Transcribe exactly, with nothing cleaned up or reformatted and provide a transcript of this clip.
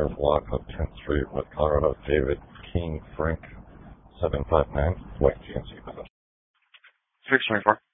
North Block of tenth Street, West Colorado, David King Frank, seven five nine, white G M C business. six twenty-four.